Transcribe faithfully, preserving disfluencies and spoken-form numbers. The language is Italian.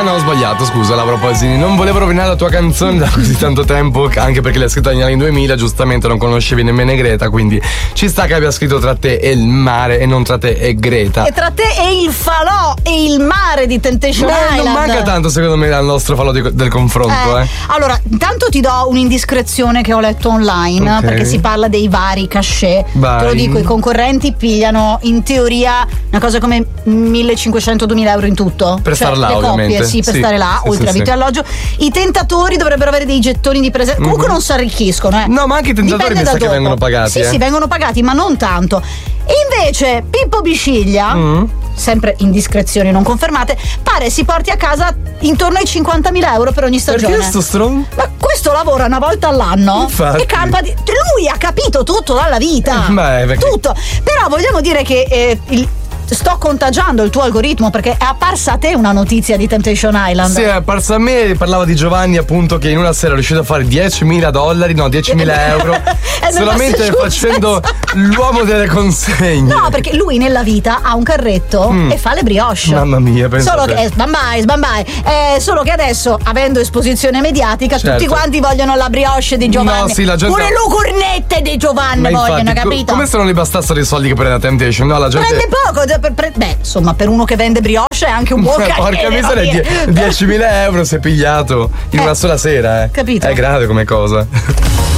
no, ho sbagliato, scusa Laura Pausini. Non volevo rovinare la tua canzone da così tanto tempo, anche perché l'hai scritta negli anni duemila, giustamente non conoscevi nemmeno Greta, quindi ci sta che abbia scritto tra te e il mare e non tra te e Greta. E tra te e il falò e il mare di Temptation Beh, Island. non manca tanto secondo me al nostro falò di, del confronto, eh. eh. Allora, intanto ti do un'indiscrezione che ho letto online, okay, perché si parla dei vari cachet. Vai. Te lo dico, i concorrenti pigliano in teoria una cosa come millecinquecento-duemila euro in tutto. Per cioè, stare là, le ovviamente. Coppie, sì, per sì, stare là, sì, oltre sì, a vitto sì. e alloggio. I tentatori dovrebbero avere dei gettoni di presenza. Mm-hmm. Comunque non si arricchiscono, eh. No, ma anche i tentatori mi sa che vengono pagati. Sì, eh. sì, vengono pagati, ma non tanto. Invece Pippo Bisciglia, mm. sempre indiscrezioni non confermate, pare si porti a casa intorno ai cinquantamila euro per ogni stagione. Perché sto stron? Ma questo lavora una volta all'anno. Infatti. E campa di. Lui ha capito tutto dalla vita. Beh, perché... Tutto. Però vogliamo dire che eh, il sto contagiando il tuo algoritmo, perché è apparsa a te una notizia di Temptation Island. Sì, è apparsa a me, parlava di Giovanni appunto che in una sera è riuscito a fare diecimila dollari, no diecimila euro solamente facendo l'uomo delle consegne. No, perché lui nella vita ha un carretto mm. e fa le brioche. Mamma mia, penso solo che eh, sbambai, sbambai eh, solo che adesso, avendo esposizione mediatica, certo, tutti quanti vogliono la brioche di Giovanni. No, sì, la gente... pure le cornette di Giovanni. Ma vogliono, infatti, capito? Come se non gli bastassero i soldi che prende la Temptation? No, la gente prende poco. Per, per, beh, insomma, per uno che vende brioche è anche un buon cachet. Porca miseria, diecimila euro si è pigliato in eh, una sola sera, eh. Capito? È grave come cosa.